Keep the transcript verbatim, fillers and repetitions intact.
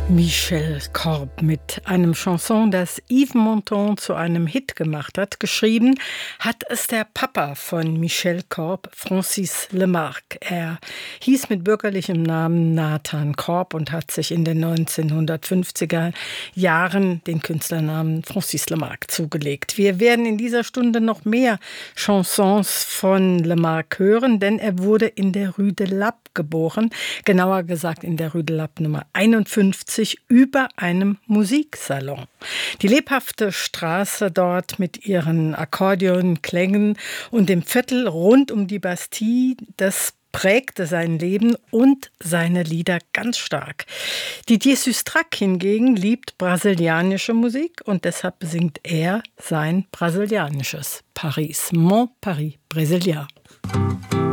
Michel Korb mit einem Chanson, das Yves Montand zu einem Hit gemacht hat. Geschrieben hat es der Papa von Michel Korb, Francis Lemarque. Er hieß mit bürgerlichem Namen Nathan Korb und hat sich in den neunzehnhundertfünfziger Jahren den Künstlernamen Francis Lemarque zugelegt. Wir werden in dieser Stunde noch mehr Chansons von Lemarque hören, denn er wurde in der Rue de Lappe geboren, genauer gesagt in der Rue de Lappe Nummer einundfünfzig über einem Musiksalon. Die lebhafte Straße dort mit ihren Akkordeonklängen und dem Viertel rund um die Bastille, das prägte sein Leben und seine Lieder ganz stark. Didier Sustrac hingegen liebt brasilianische Musik und deshalb singt er sein brasilianisches Paris. Mon Paris Brésilien.